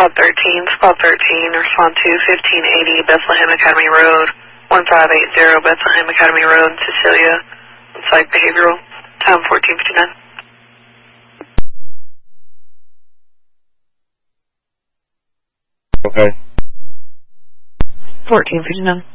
Squad 13, Squad 13, respond to 1580 Bethlehem Academy Road, 1580 Bethlehem Academy Road, Cecilia, psych behavioral, time 14:59. Okay. 14:59.